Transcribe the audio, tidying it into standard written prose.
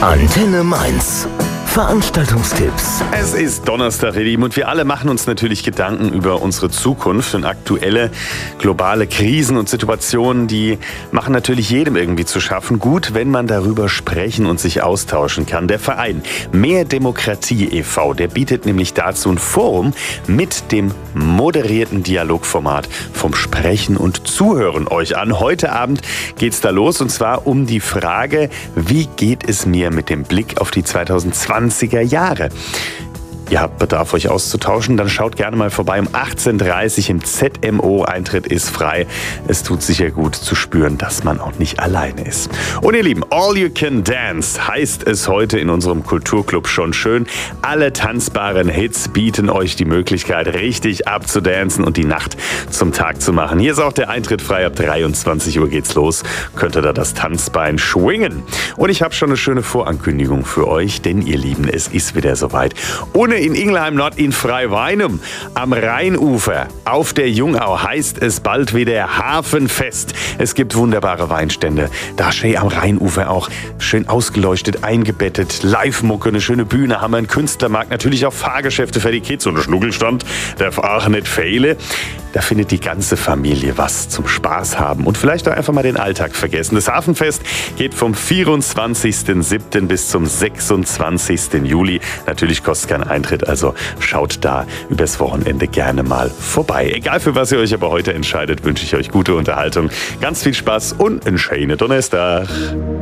Antenne Mainz. Veranstaltungstipps. Es ist Donnerstag, ihr Lieben, und wir alle machen uns natürlich Gedanken über unsere Zukunft. Und aktuelle globale Krisen und Situationen, die machen natürlich jedem irgendwie zu schaffen. Gut, wenn man darüber sprechen und sich austauschen kann. Der Verein Mehr Demokratie e.V., der bietet nämlich dazu ein Forum mit dem moderierten Dialogformat vom Sprechen und Zuhören euch an. Heute Abend geht's da los, und zwar um die Frage, wie geht es mir mit dem Blick auf die 2020er Jahre? Ihr habt Bedarf, euch auszutauschen, dann schaut gerne mal vorbei um 18:30 Uhr im ZMO. Eintritt ist frei. Es tut sicher gut zu spüren, dass man auch nicht alleine ist. Und ihr Lieben, All You Can Dance heißt es heute in unserem Kulturclub schon schön. Alle tanzbaren Hits bieten euch die Möglichkeit, richtig abzudancen und die Nacht zum Tag zu machen. Hier ist auch der Eintritt frei. Ab 23 Uhr geht's los. Könnt ihr da das Tanzbein schwingen. Und ich habe schon eine schöne Vorankündigung für euch, denn ihr Lieben, es ist wieder soweit. In Ingelheim Nord in Freiweinem am Rheinufer auf der Jungau heißt es bald wieder Hafenfest. Es gibt wunderbare Weinstände. Da schön am Rheinufer auch schön ausgeleuchtet, eingebettet. Live-Mucke, eine schöne Bühne, haben wir einen Künstlermarkt, natürlich auch Fahrgeschäfte für die Kids und ein Schnuckelstand. Darf auch nicht fehlen. Da findet die ganze Familie was zum Spaß haben und vielleicht auch einfach mal den Alltag vergessen. Das Hafenfest geht vom 24.07. bis zum 26. Juli. Natürlich kostet kein Eintritt, also schaut da übers Wochenende gerne mal vorbei. Egal für was ihr euch aber heute entscheidet, wünsche ich euch gute Unterhaltung, ganz viel Spaß und einen schönen Donnerstag.